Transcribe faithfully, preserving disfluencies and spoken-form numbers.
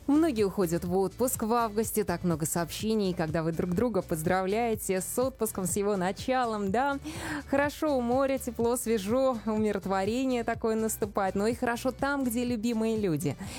Многие уходят в отпуск в августе, так много сообщений, когда вы друг друга поздравляете с отпуском, с его началом, да. Хорошо у моря, тепло, свежо, умиротворение такое наступает, но и хорошо там, где любимые люди.